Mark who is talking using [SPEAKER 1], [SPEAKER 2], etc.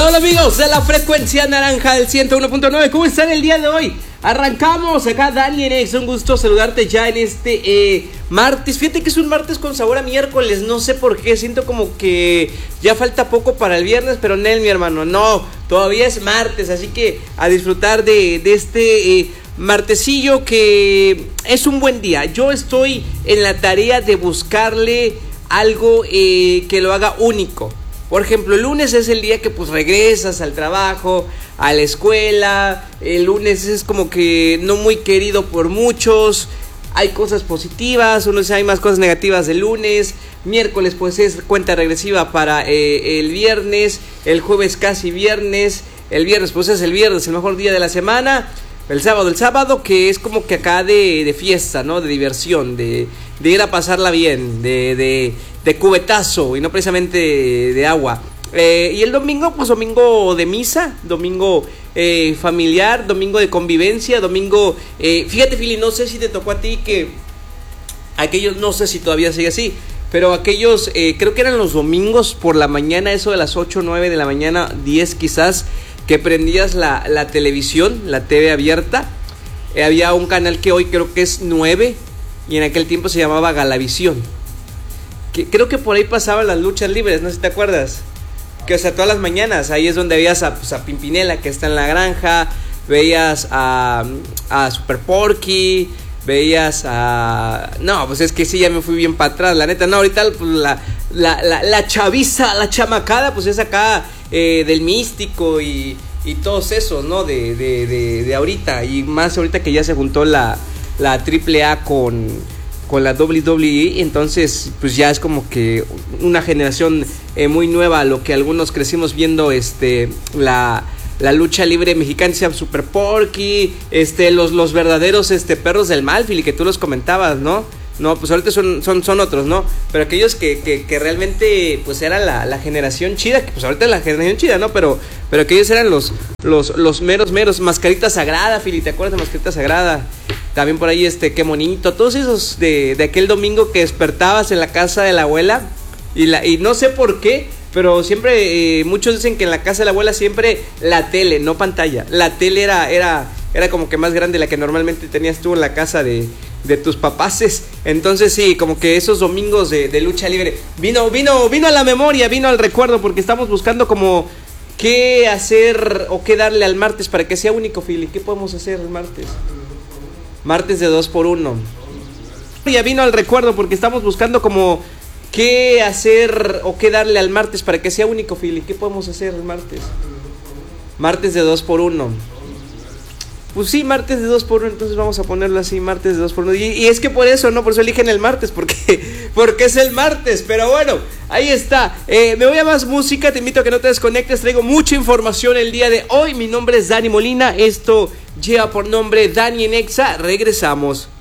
[SPEAKER 1] Hola amigos de la frecuencia naranja del 101.9, ¿cómo están el día de hoy? Arrancamos acá Dani NX, un gusto saludarte ya en este martes. Fíjate que es un martes con sabor a miércoles, no sé por qué, siento como que ya falta poco para el viernes, pero Nel, mi hermano, no, todavía es martes, así que a disfrutar de este martesillo que es un buen día. Yo estoy en la tarea de buscarle algo que lo haga único. Por ejemplo, el lunes es el día que pues regresas al trabajo, a la escuela. El lunes es como que no muy querido por muchos. Hay cosas positivas, hay más cosas negativas del lunes. Miércoles pues es cuenta regresiva para el viernes. El jueves casi viernes. El viernes pues es el viernes, el mejor día de la semana. El sábado que es como que acá de fiesta, ¿no? De diversión, de ir a pasarla bien, de cubetazo y no precisamente de agua. Y el domingo, pues domingo de misa, domingo familiar, domingo de convivencia, domingo... fíjate, Fili, no sé si te tocó a ti que aquellos, no sé si todavía sigue así, pero aquellos, creo que eran los domingos por la mañana, eso de las 8, 9 de la mañana, 10 quizás, que prendías la televisión, la TV abierta. Había un canal que hoy creo que es 9 y en aquel tiempo se llamaba Galavisión. Creo que por ahí pasaban las luchas libres, no sé si te acuerdas. Que o sea, todas las mañanas, ahí es donde veías a Pimpinela, que está en la granja. Veías a Super Porky. Veías a... No, pues es que sí, ya me fui bien para atrás, la neta. No, ahorita pues, la chaviza, la chamacada, pues es acá del místico y todos esos, ¿no? De ahorita. Y más ahorita que ya se juntó la AAA con la WWE, entonces pues ya es como que una generación muy nueva, lo que algunos crecimos viendo la lucha libre mexicana, sea Super Porky, los verdaderos perros del mal, Fili, que tú los comentabas, ¿no? No, pues ahorita son otros, ¿no? Pero aquellos que realmente pues era la generación chida, que pues ahorita es la generación chida, ¿no? Pero aquellos eran los meros, Mascarita Sagrada, Fili, ¿te acuerdas de Mascarita Sagrada? También por ahí Qué Monito, todos esos de aquel domingo que despertabas en la casa de la abuela y no sé por qué, pero siempre muchos dicen que en la casa de la abuela siempre la tele, no pantalla, la tele era como que más grande la que normalmente tenías tú en la casa de tus papaces. Entonces sí, como que esos domingos de lucha libre vino a la memoria, vino al recuerdo, porque estamos buscando como qué hacer o qué darle al martes para que sea único, Fili. ¿Qué podemos hacer el martes? Martes de 2x1. Ya vino al recuerdo porque estamos buscando como qué hacer o qué darle al martes para que sea único, Fili. ¿Qué podemos hacer el martes? Martes de 2x1. Pues sí, martes de 2x1, entonces vamos a ponerlo así, martes de 2x1. Y es que por eso eligen el martes, porque es el martes. Pero bueno, ahí está. Me voy a más música, te invito a que no te desconectes. Traigo mucha información el día de hoy. Mi nombre es Dani Molina. Esto lleva por nombre Dani en Exa. Regresamos.